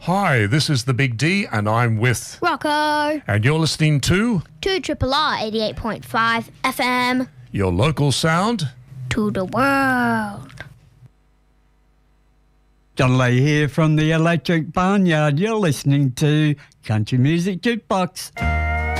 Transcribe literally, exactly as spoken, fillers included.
Hi, this is the Big D, and I'm with Rocco. And you're listening to two Triple R eighty-eight point five F M. Your local sound to the world. John Lee here from the Electric Barnyard. You're listening to Country Music Jukebox.